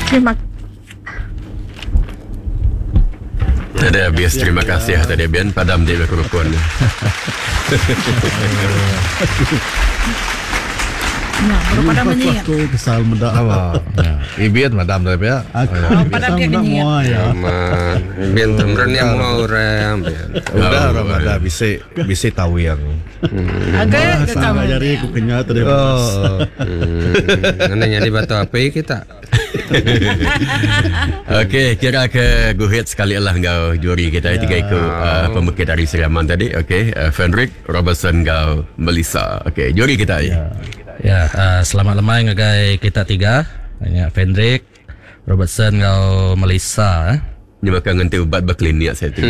Terima Ada bias terima kasih tadi Bian padam dia berkurukun. Nah, baru pada menyi. Aku kesal mendak. Ibian madam tapi ya. Pada dia kenyi. Aman. Bian temren yang mau orang Bian. Udah orang ada bisa tahu yang. Agak Sama jari aku kenyat tadi. Nanya di batu api kita. Okey, kira ke guhit sekali lah kau juri kita tiga ikut pemukit dari Seriaman tadi. Okey, Fendrik, Robertson kau Melissa. Okey, juri kita Ya, selamat lemai ngagai kita tiga. Banyak Fendrik, Robertson kau Melissa. Ni makan ngenti ubat berklinik saya tu.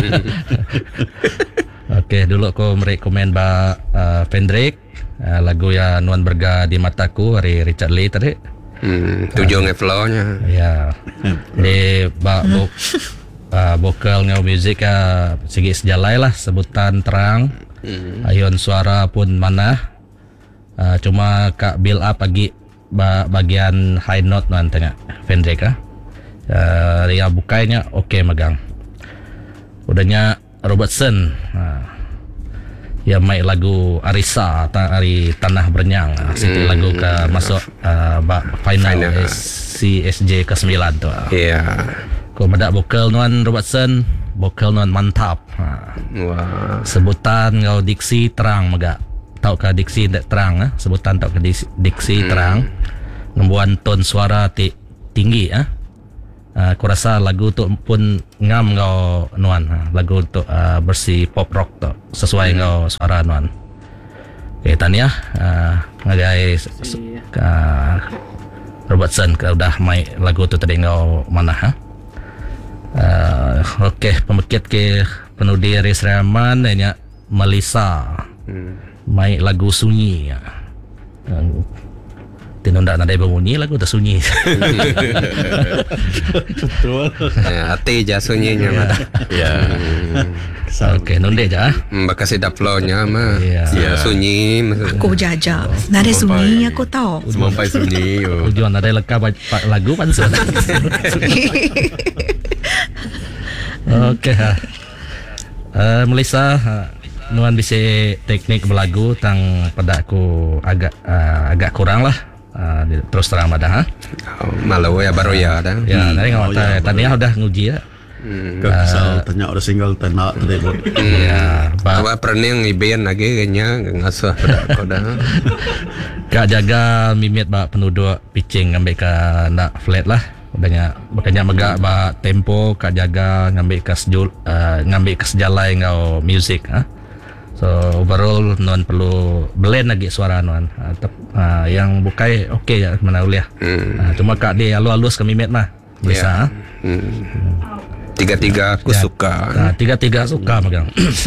Okey, dulu aku merekomen Fendrik, lagu yang Nuan Berga di Mataku dari Richard Lee tadi. Tujuh ngeflow-nya. Ya. Di vokalnya musik segi sejalai lah, sebutan terang. Ayun suara pun mana. Cuma kak build up bagian high note nantinya Fendrik dia bukainya okey megang. Udahnya Robertson ya main lagu Arisa Ari Tanah Bernyang situ lagu ke masuk final CSJ ke-9 tu. Iya. Ko medak vokal Nuan Robertson, vokal Nuan mantap. Wah. Sebutan kau diksi terang megak. Tau ke diksi terang sebutan tau ke diksi terang. Membuat ton suara tinggi aku rasa lagu tu pun ngam kau Nuan. Lagu tu bersih pop rock tu sesuai kau suara Nuan. Okay, tahniah ngagai Robertson kau dah main lagu tu tadi kau mana okey, pemekit ke penudi Seriaman hanya Melissa. Main lagu sunyi. Tindak nadai berbunyi lagu tak sunyi. Betul. Hati je sunyinya mah. Ya. Okey, nonde je Bakasi daplonya mah. Ya. Sunyi. Aku jaja. Nada sunyi aku tahu. Sampai sunyi. Tujuan nadai lekap lagu pansun. Okey Melissa Nuan bisa teknik berlagu tang pada aku agak kurang lah. Terus terang pada Malu ya baru ya dah. Ya, dari ngawat tadi udah nguji ya. Kesal tanya udah single tenak tadi buat. Ya, Apa pernah ngibian lagi kayaknya ngasuh pada aku dah. Kak jaga mimit penduduk pitching ngambil ke nak flat lah. Makanya megak tempo kak jaga ngambil ke sejalai ngau music So overall Nuan perlu blend lagi suara Nuan. Yang bukai okey ya mana boleh. Cuma kak dia halus ke mimit mah bisa. Tiga-tiga aku suka. Tiga-tiga suka megang.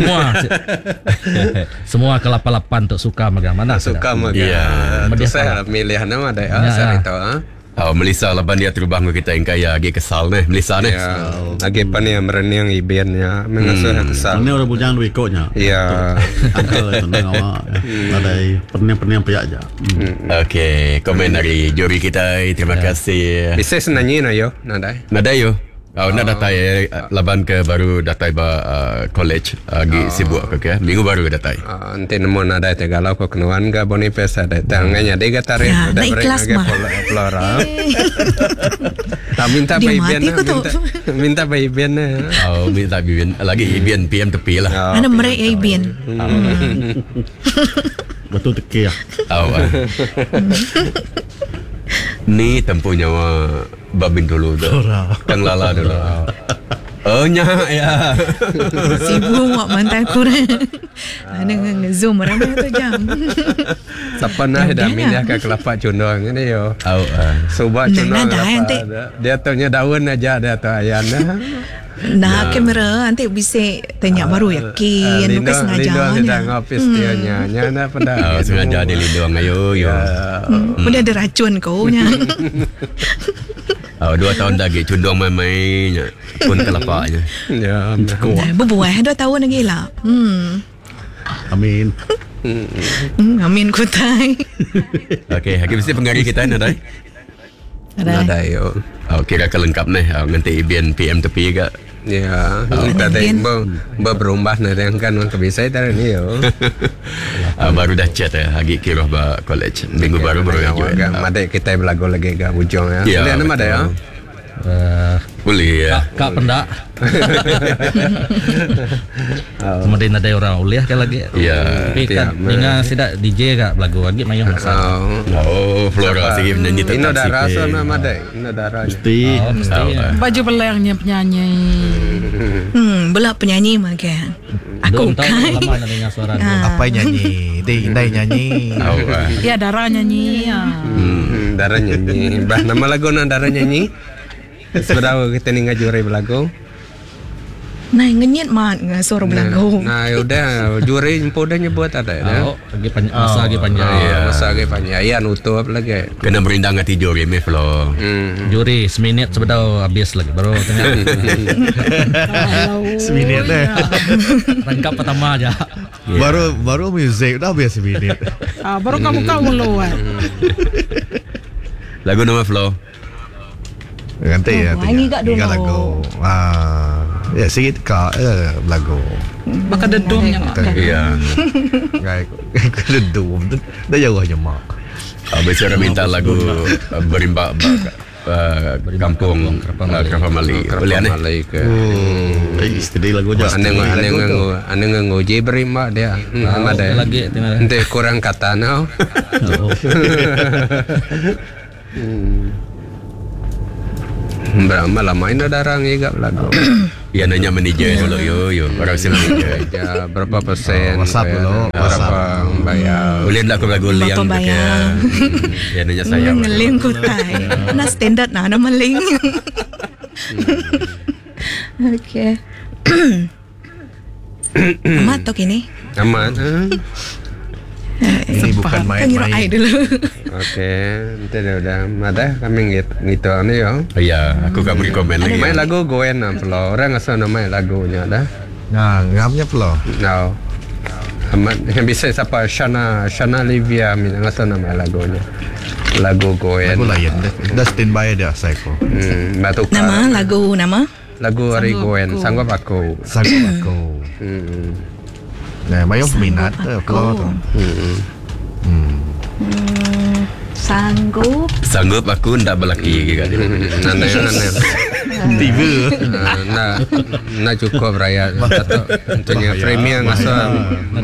Semua ke-8 untuk suka megang. Mana suka megang. Ya. Tu saya milih nama ada saya tahu Melissa laban dia terubah kita yang kaya lagi kesal nih Melissa nih. Ya, lagi pan yang merenang ibiannya mengasuh kesal. Ini udah bujang duit ikutnya. Iya. Angkel itu nama. Nadai pernah piak aja. Okey, komen dari juri kita. Terima kasih. Bisa senanyi na yo, nadai. Nadayo. Nak datai laban ke baru datai college lagi sibuk ke minggu baru datai. Nanti nemu nadai tegalau ko kenuan ga Boniface ada tangannya dia tarik Ya, naik kelas mah. Flora. Minta minta bayian Minta bibian lagi ibian PM tepi lah. Mana mereka Ibin. Betul teki ya. Ni tempuh nyawa babin dulu tu. Kang lala dulu. Oh nya ya. Sibuk mak mantai kurang. Ada nge-zoom ramai tu jam. Siapa nah dah minyak ke kelapa condong ni yo. Sobat condong. Dia taunya daun aja dia tahu ayana. Nah, kamera nanti bisa tanya baru yakin bukan sengaja. Lindo dah ngapis dia nya na pada. Sengaja dia lindung ayo yo. Udah ada racun kau nya. 2 tahun lagi condong main-mainnya pun kelapanya. Ya, berbuah 2 tahun lagi lah. Amin. Amin kutai. Okey, Hakim mesti penggari kita ni dah. Ada yo. Kira kelengkap nih. Nanti Ibian PM tepi juga. Ya, kita berubah nanti kan kebisai tadi ni yo. Baru dah chat Agi kira ba college. Minggu baru yang juga. Mada kita belago lagi ke ujung ya. Dia nama ada ya. Boleh ya. Kak pendak. Kemudian ada orang uliah kan lagi. Ya. Tapi kan ingat tidak DJ kak belagu lagi main masa. Flora sih menyanyi Ino darah so nama ada. Ino darah. Mesti. Mesti. Baju belernya penyanyi. Belah penyanyi mah kan. Aku Tahu kan. lama nanya suara. Apa yang nyanyi? Indai nyanyi. Ya darah nyanyi. Darah nyanyi. Bah nama lagu na darah nyanyi. Seberapa kita ni ngajuri belagu. Nah, ngenyit mat suara belagu. Nah, udah juri jemput dah nyebut ada ya. Lagi masa lagi panjang. Masa lagi panjang. Ya nutup lagi. Kena merindang hati juri me Flo. Juri seminit sebentar habis lagi baru tengah. Seminit deh. Rangkap pertama aja. Baru music dah habis seminit. Baru kamu luar. Lagu nama Flo. Ganti ya. Nyanyi gak dulu. Lagu. Ya sikit kak lagu. Bakal dedungnya Iya. Kayak kedum. Dah jauh aja mak. Bicara minta lagu Berimbak Kampung Krapa Mali. Boleh aneh? Malay ke. Istri lagu aja. Ane nguji berimbak dia. Ada Lagi tengah. nanti kurang kata now. Berapa lama ini darang juga lagu. Ya nanya manajer dulu yo. Orang sini manajer. Ya berapa persen? WhatsApp dulu, Berapa bayar? Boleh lagu liang. Berapa bayar? Ya nanya saya. Ngeling ku tai. Nah standard nah nama ling. Okay. Amat tok ini. Aman. Ini bukan Kan ngira ai main-main. dulu. Oke, nanti udah. Ada kami gitu ane yo. Ya, aku gak beri komen lagi. Main lagu goen nampak orang asal nama lagunya dah. Nah, ngamnya Flo. Now, aman yang bisa siapa Shana Livia minang asal nama lagunya. Lagu goen. Lagu lain deh. Dah standby dia Psycho. Batu Nama lagu nama. lagu Ari Goen sanggup aku. Sanggup aku. Nah, mayo peminat Flo tu. Sanggup aku ndak belaki juga dia. Nana. Tiba. Nah cukup raya atau tentunya premier ngasal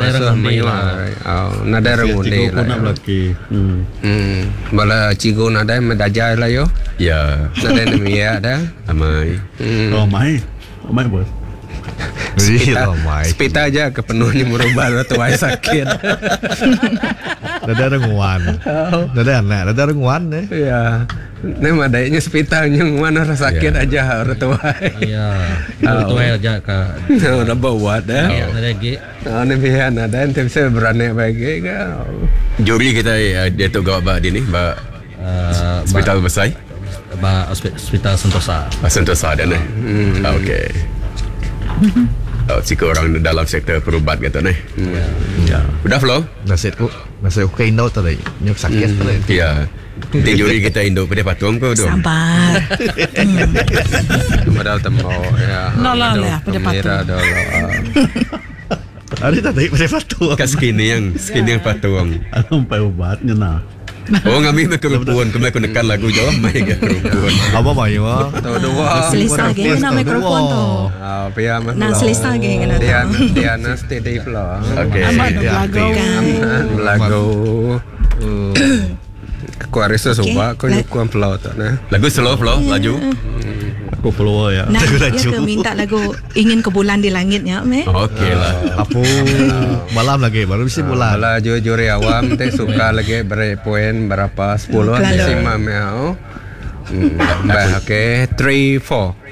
nada rengundi Pun nak belaki. bala cigo nada medaja lah yo Ya, nada nemia ada amai. Oh mai bos. Iya, mai. spita aja kepenuhnya merubah atau sakit. Ada renguan. Ada anak, ada renguan deh. Ya, nama dayanya spita yang mana rasa sakit aja orang tua. Iya. Itu aja ke. Udah bawa dah. Iya, lagi. Nah, nemia nada ente bisa berani bagi kau. Juri kita dia tu gawat bak ni, bak hospital besar. Hospital Sentosa. Sentosa ada ni. Okey. Jika orang dalam sektor perubat kata ni. Ya. Udah Flo? Nasib okay Indo tu dah. Nyok sakit tu dah. Ya. Nanti juri kita Indo pada patung kau tu. sabar. Padahal temo ya. Nolak lah pada patung. Ada tak tahu pada patung. Kat skin yang patung. Sampai ubatnya nah. Oh ngami me kerumpuan, kemai aku nekan lagu jauh mai ke kerumpuan. Apa mayu ah? Tahu dua. Selesa ge na mikrofon tu. Pia mah. Nah selesa ge kena Dia na stay day flow. Okey. Lagu. Ku ariso suba ko nyukuan flow tu nah. Lagu slow Flo, laju. Aku follower ya. Nah, dia ke minta lagu ingin ke bulan di langitnya, me. Okey lah. Apa malam lagi baru bisa bulan. Ala juri awam teh suka lagi beri poin berapa 10 Lalu. maximum ya. Okey 3 4